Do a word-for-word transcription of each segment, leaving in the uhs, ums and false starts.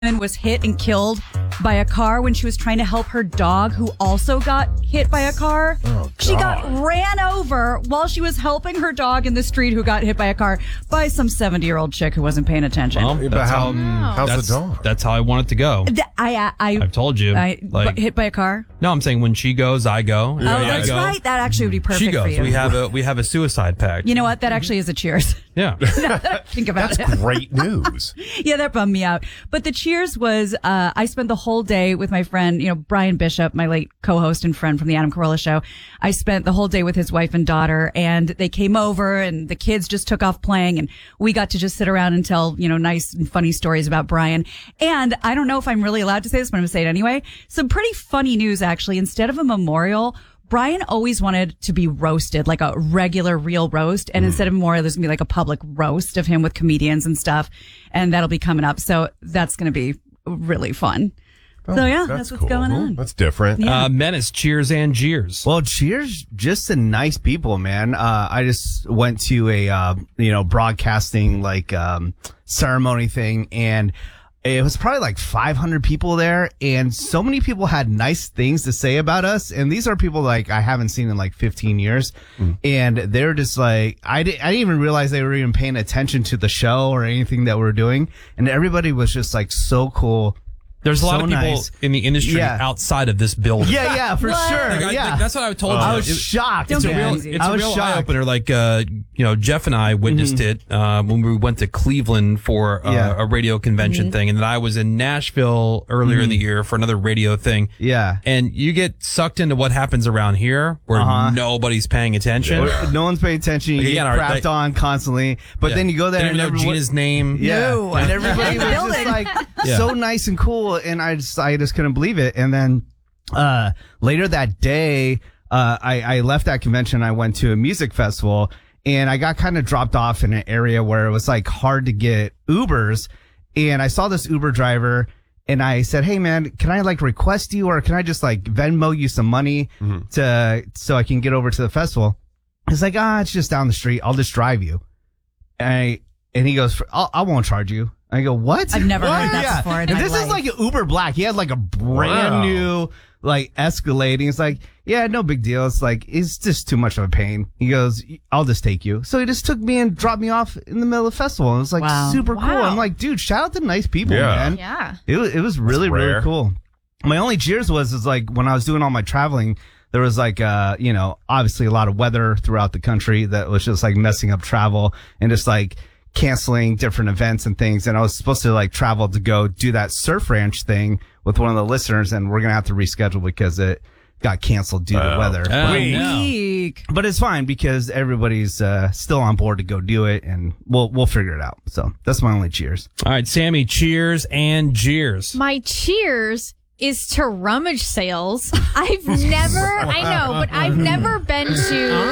was hit and killed by a car when she was trying to help her dog who also got hit by a car. Oh, she got ran over while she was helping her dog in the street who got hit by a car by some seventy-year-old chick who wasn't paying attention. Well, But that's how, how, how's that's, the dog? that's how I want it to go. Th- I, I, I, I've told you. I, like, hit by a car? no, I'm saying when she goes, I go. Oh, I that's go. right. That actually would be perfect She for goes. you. We have a we have a suicide pact. You know what? That actually is a cheers. Yeah. Now that I think about That's it. great news. Yeah, that bummed me out. But the cheers was, uh, I spent the whole day with my friend, you know, Brian Bishop, my late co-host and friend from the Adam Carolla Show. I spent the whole day with his wife and daughter, and they came over and the kids just took off playing, and we got to just sit around and tell, you know, nice and funny stories about Brian. And I don't know if I'm really allowed to say this, but I'm going to say it anyway. Some pretty funny news, actually. Instead of a memorial, Brian always wanted to be roasted, like a regular real roast. And mm. instead of memorial, there's going to be like a public roast of him with comedians and stuff. And that'll be coming up. So that's going to be really fun. Oh, so yeah, that's, that's what's cool. going on. That's different. Yeah. Uh, Menace, cheers and jeers. Well, cheers, just to nice people, man. Uh, I just went to a, uh, you know, broadcasting like, um, ceremony thing, and it was probably like five hundred people there, and so many people had nice things to say about us. And these are people like I haven't seen in like fifteen years. Mm. And they're just like, I, di- I didn't even realize they were even paying attention to the show or anything that we were doing. And everybody was just like so cool. There's a lot So of people nice. in the industry Yeah. outside of this building. Yeah, yeah, for What? sure. Like, I- yeah. like, that's what I told you. I was It- shocked. It's a Don't man. real, easy. it's I a was real eye shocked. opener. Like, uh, you know, Jeff and I witnessed Mm-hmm. it uh, when we went to Cleveland for uh, Yeah. a radio convention Mm-hmm. thing, and then I was in Nashville earlier in the year for another radio thing. Yeah. And you get sucked into what happens around here, where Uh-huh. nobody's paying attention. No one's paying attention. You Like, get again, our- crapped like- on constantly. But Yeah. then you go there Didn't and even know everyone- Gina's name. Yeah. No. And everybody was Building. just like Yeah. so nice and cool. And I just, I just couldn't believe it. And then, uh, later that day, uh, I, I left that convention. I went to a music festival, and I got kind of dropped off in an area where it was like hard to get Ubers. And I saw this Uber driver, and I said, "Hey man, can I like request you, or can I just like Venmo you some money Mm-hmm. to, so I can get over to the festival?" He's like, "Ah, it's just down the street. I'll just drive you." And I, and he goes, I'll, I won't charge you. I go, what? I've never What? heard that Yeah. before in And my this life. is like an Uber Black. He had like a brand Wow. new, like Escalade. He's like, yeah, no big deal. It's like, it's just too much of a pain. He goes, I'll just take you. So he just took me and dropped me off in the middle of the festival. And it was like Wow. super cool. Wow. I'm like, dude, shout out to nice people, Yeah. man. Yeah. It was, it was really, rare. really cool. My only cheers was, is like when I was doing all my traveling, there was like, uh, you know, obviously a lot of weather throughout the country that was just like messing up travel and just like canceling different events and things. And I was supposed to like travel to go do that surf ranch thing with one of the listeners, and we're going to have to reschedule because it got canceled due to Oh. weather. Oh, But, no. Weak. but it's fine because everybody's, uh, still on board to go do it, and we'll, we'll figure it out. So that's my only cheers. All right, Sammy, cheers and jeers. My cheers is to rummage sales. I've never, I know, but I've never been to.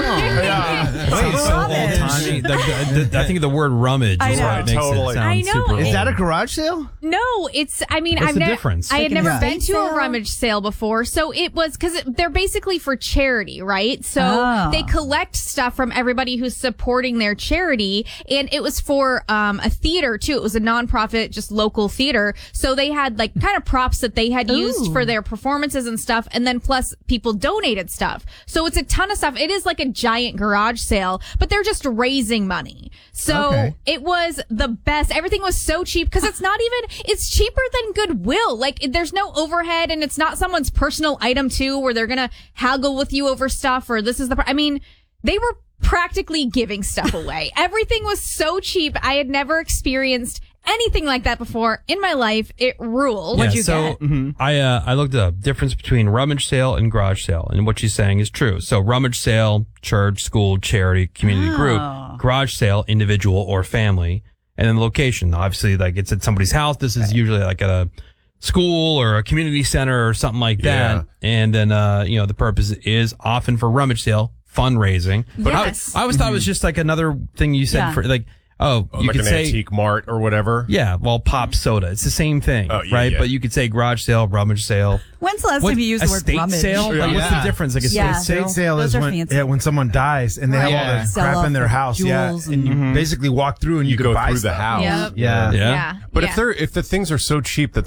Sounds so old-timey. The- the- the- I think the word rummage I is know. what makes Totally. it sound I know. super Is old. that a garage sale? No, it's, I mean, What's I've the never, difference? I had Like an never estate been to sale? a rummage sale before. So it was, cause they're basically for charity, right? So Oh. they collect stuff from everybody who's supporting their charity. And it was for, um, a theater too. It was a nonprofit, just local theater. So they had like kind of props that they had used Ooh. for their performances and stuff. And then plus people donated stuff. So it's a ton of stuff. It is like a giant garage sale, but they're just raising money. So Okay. it was the best. Everything was so cheap because it's not even, it's cheaper than Goodwill. Like it- there's no overhead, and it's not someone's personal item too, where they're going to haggle with you over stuff, or this is the, pr- I mean, they were practically giving stuff away. Everything was so cheap. I had never experienced anything like that before in my life. It ruled. Yeah, you so I uh, I looked up difference between rummage sale and garage sale, and what she's saying is true. So rummage sale, church, school, charity, community Oh. group. Garage sale, individual or family, and then location. Obviously, like it's at somebody's house. This is usually like at a school or a community center or something like that. Yeah. And then uh, you know the purpose is often for rummage sale fundraising. But Yes. I, I always thought it was just like another thing you said Yeah. for like. oh, Oh, you like could an say, antique mart or whatever. yeah, well, pop soda. It's the same thing, Oh, yeah, right? yeah. But you could say garage sale, rummage sale. When's the last What, time you used the word estate rummage? sale? Like, what's Yeah. the difference? Like a Yeah. estate sale? Estate sale Those is are when fancy. yeah, when someone dies and they have all Yeah. the Sell crap off in their the house. Yeah, jewels and you and- basically walk through and you, You could go buy through the stuff. house. Yep. Yeah. Yeah. Yeah. But yeah. if they're if the things are so cheap that